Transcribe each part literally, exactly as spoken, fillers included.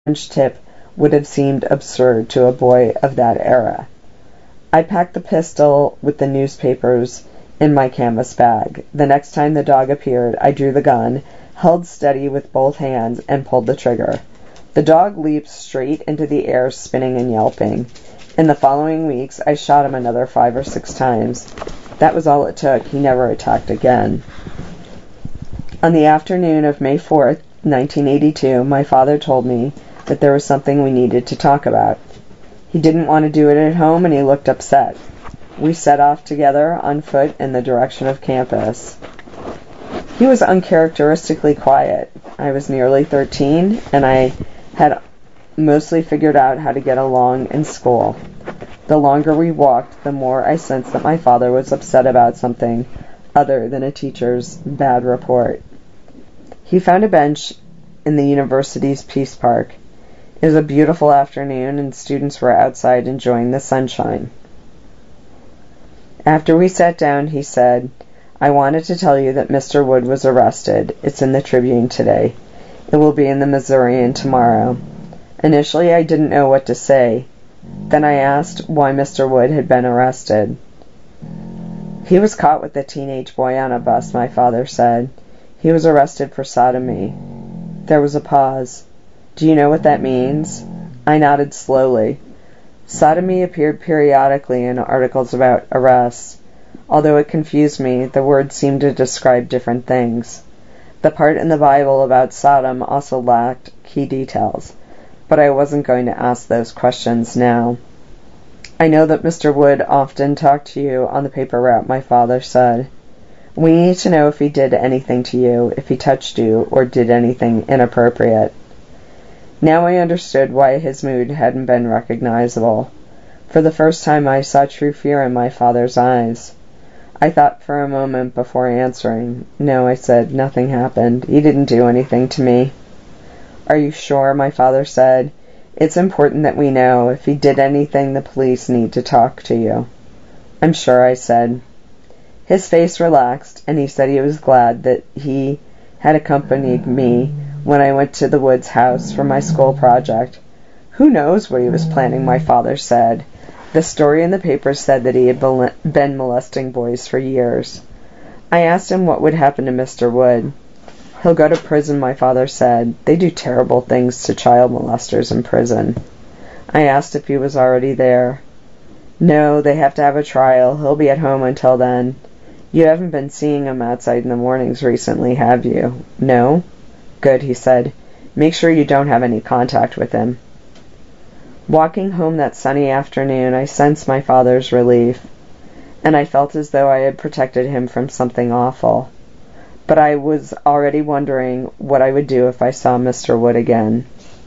revenge tip would have seemed absurd to a boy of that era. I packed the pistol with the newspapers in my canvas bag. The next time the dog appeared, I drew the gun, held steady with both hands, and pulled the trigger. The dog leaped straight into the air, spinning and yelping. In the following weeks, I shot him another five or six times. That was all it took. He never attacked again. On the afternoon of May fourth, nineteen eighty-two, my father told me that there was something we needed to talk about. He didn't want to do it at home, and he looked upset. We set off together on foot in the direction of campus. He was uncharacteristically quiet. I was nearly thirteen, and I had mostly figured out how to get along in school. The longer we walked, the more I sensed that my father was upset about something other than a teacher's bad report. He found a bench in the university's Peace Park. It was a beautiful afternoon, and students were outside enjoying the sunshine. After we sat down, he said, "I wanted to tell you that Mister Wood was arrested. It's in the Tribune today. It will be in the Missourian tomorrow." Initially, I didn't know what to say. Then I asked why Mister Wood had been arrested. "He was caught with a teenage boy on a bus," my father said. "He was arrested for sodomy." There was a pause. "Do you know what that means?" I nodded slowly. Sodomy appeared periodically in articles about arrests. Although it confused me, the word seemed to describe different things. The part in the Bible about Sodom also lacked key details, but I wasn't going to ask those questions now. "I know that Mister Wood often talked to you on the paper route," my father said. "We need to know if he did anything to you, if he touched you, or did anything inappropriate." Now I understood why his mood hadn't been recognizable. For the first time I saw true fear in my father's eyes. I thought for a moment before answering. "No," I said, "nothing happened. He didn't do anything to me." "Are you sure?" my father said. "It's important that we know. If he did anything, the police need to talk to you." "I'm sure," I said. His face relaxed, and he said he was glad that he had accompanied me when I went to the Woods house for my school project. "Who knows what he was planning?" my father said. The story in the paper said that he had been molesting boys for years. I asked him what would happen to Mister Wood. "He'll go to prison," my father said. "They do terrible things to child molesters in prison." I asked if he was already there. "No, they have to have a trial. He'll be at home until then." "You haven't been seeing him outside in the mornings recently, have you?" "No." "Good," he said. "Make sure you don't have any contact with him." Walking home that sunny afternoon, I sensed my father's relief, and I felt as though I had protected him from something awful. But I was already wondering what I would do if I saw Mister Wood again.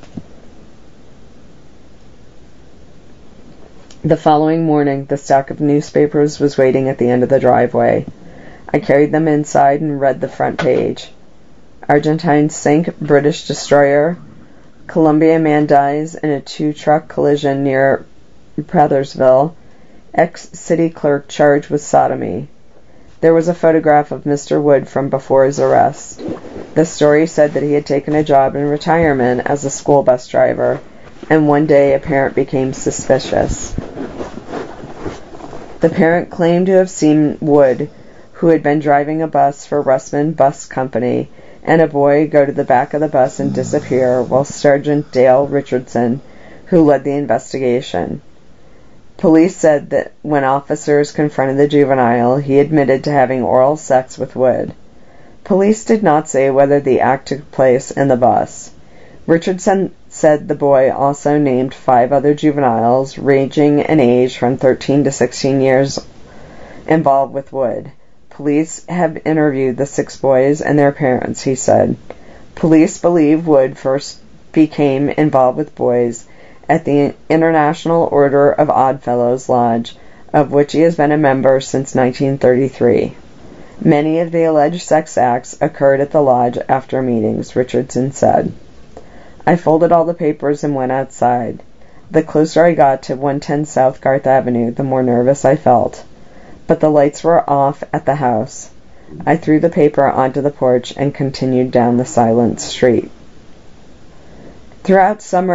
The following morning, the stack of newspapers was waiting at the end of the driveway. I carried them inside and read the front page. Argentine sink British destroyer. Columbia man dies in a two-truck collision near Prathersville. Ex-city clerk charged with sodomy. There was a photograph of Mister Wood from before his arrest. The story said that he had taken a job in retirement as a school bus driver, and one day a parent became suspicious. The parent claimed to have seen Wood, who had been driving a bus for Russman Bus Company, and a boy go to the back of the bus and disappear, while Sergeant Dale Richardson, who led the investigation. Police said that when officers confronted the juvenile, he admitted to having oral sex with Wood. Police did not say whether the act took place in the bus. Richardson said the boy also named five other juveniles, ranging in age from thirteen to sixteen years, involved with Wood. Police have interviewed the six boys and their parents, he said. Police believe Wood first became involved with boys at the International Order of Oddfellows Lodge, of which he has been a member since nineteen thirty-three. Many of the alleged sex acts occurred at the lodge after meetings, Richardson said. I folded all the papers and went outside. The closer I got to one ten South Garth Avenue, the more nervous I felt. But the lights were off at the house. I threw the paper onto the porch and continued down the silent street. Throughout summer